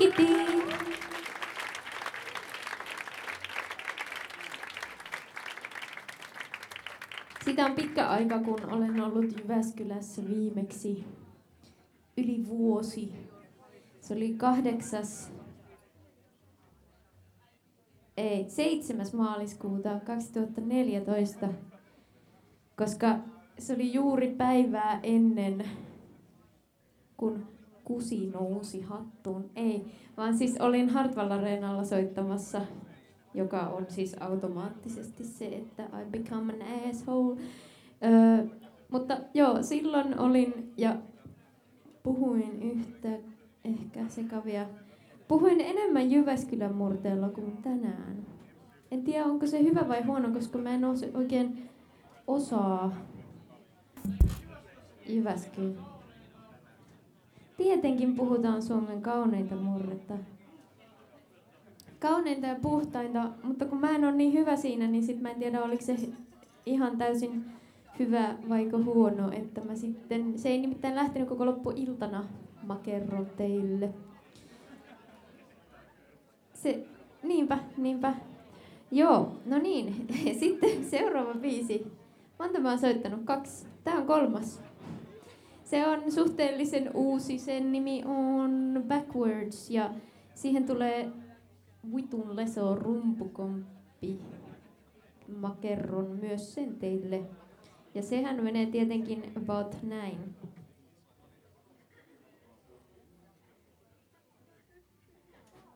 Kiitti! Sitä on pitkä aika, kun olen ollut Jyväskylässä viimeksi. Yli vuosi. Se oli 7. maaliskuuta 2014, koska se oli juuri päivää ennen, kun kusi nousi hattuun. Ei, vaan siis olin Hartwall Areenalla soittamassa, joka on siis automaattisesti se, että I become an asshole. Mutta joo, silloin olin ja puhuin yhtä ehkä sekavia. Puhuin enemmän Jyväskylän murteella kuin tänään. En tiedä, onko se hyvä vai huono, koska mä en oikein osaa Jyväskylää. Tietenkin puhutaan Suomen kauneinta murretta. Kauneinta ja puhtainta, mutta kun mä en ole niin hyvä siinä, niin sit mä en tiedä, oliko se ihan täysin hyvä vaiko huono, että mä sitten, se ei nimittäin lähtenyt koko loppuiltana, mä kerron teille. Niinpä. Joo, no niin, sitten seuraava biisi. Monta mä oon soittanut? 2. Tää on 3. Se on suhteellisen uusi, sen nimi on Backwards ja siihen tulee vitun leso rumpukomppi. Mä kerron myös sen teille. Ja sehän menee tietenkin about näin.